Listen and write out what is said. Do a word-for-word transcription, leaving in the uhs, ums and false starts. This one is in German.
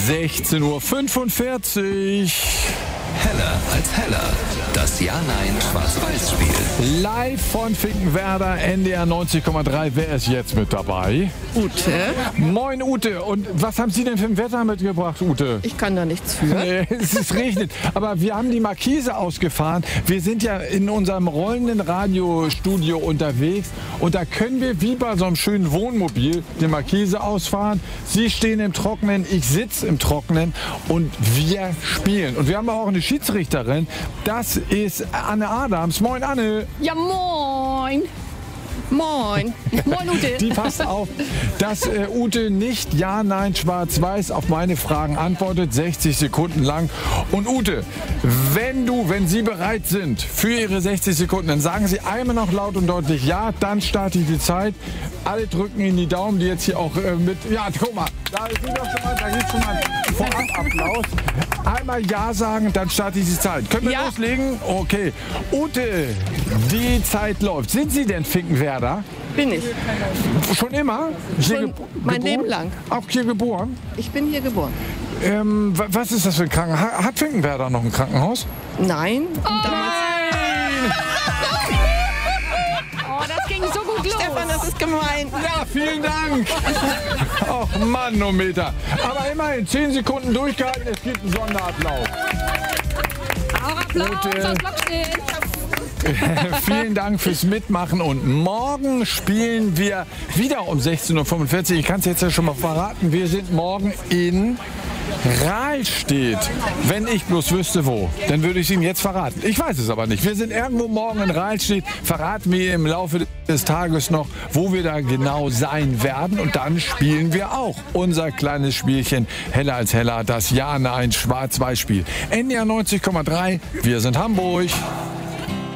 sechzehn Uhr fünfundvierzig. Heller als Heller. Das Ja-Nein-Schwarz-Weiß-Spiel. Live von Finkenwerder, N D R neunzig Komma drei. Wer ist jetzt mit dabei? Ute. Moin Ute. Und was haben Sie denn für ein Wetter mitgebracht, Ute? Ich kann da nichts für. Nee, es ist regnet. Aber wir haben die Markise ausgefahren. Wir sind ja in unserem rollenden Radiostudio unterwegs. Und da können wir wie bei so einem schönen Wohnmobil die Markise ausfahren. Sie stehen im Trockenen, ich sitze im Trockenen und wir spielen. Und wir haben auch eine Schiedsrichterin. Das ist Anne Adams. Moin Anne. Ja, moin. Moin. Moin, Ute. Die passt auf, dass äh, Ute nicht Ja, Nein, Schwarz-Weiß auf meine Fragen antwortet, sechzig Sekunden lang. Und Ute, wenn du, wenn Sie bereit sind für Ihre sechzig Sekunden, dann sagen Sie einmal noch laut und deutlich Ja, dann starte ich die Zeit. Alle drücken in die Daumen, die jetzt hier auch äh, mit, ja, guck mal, da ist doch schon mal, da gibt schon mal einen Vorab-Applaus. Einmal Ja sagen, dann starte ich die Zeit. Können wir Ja. loslegen? Okay. Ute, die Zeit läuft. Sind Sie denn Finkenwerder? Bin ich. Schon immer? Hier Schon ge- mein geboren? Leben lang. Auch hier geboren? Ich bin hier geboren. Ähm, wa- was ist das für ein Krankenhaus? Ha- Hat Finkenwerder noch ein Krankenhaus? Nein. Und damals, Oh, das ging so gut los. Stefan, das ist gemein. Ja, vielen Dank. Och, Manometer. Aber immerhin, zehn Sekunden durchgehalten, es gibt einen Sonderapplaus. Auch Applaus Ute. aus Blockstehen. Vielen Dank fürs Mitmachen und morgen spielen wir wieder um sechzehn Uhr fünfundvierzig. Ich kann es jetzt ja schon mal verraten, wir sind morgen in Rahlstedt. Wenn ich bloß wüsste wo, dann würde ich es Ihnen jetzt verraten. Ich weiß es aber nicht. Wir sind irgendwo morgen in Rahlstedt. Verraten wir im Laufe des Tages noch, wo wir da genau sein werden. Und dann spielen wir auch unser kleines Spielchen Heller als Heller, das Ja-Nein-Schwarz-Weiß-Spiel. N D R neunzig Komma drei, wir sind Hamburg.